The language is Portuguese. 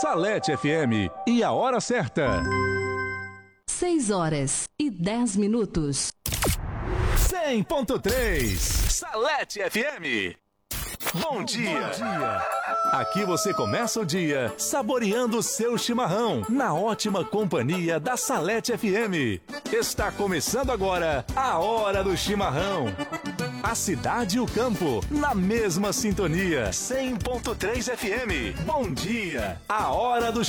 Salete FM e a hora certa. 6h10. 100.3 Salete FM. Bom dia. Aqui você começa o dia saboreando o seu chimarrão na ótima companhia da Salete FM. Está começando agora a Hora do Chimarrão. A cidade e o campo na mesma sintonia. 100.3 FM. Bom dia. A Hora do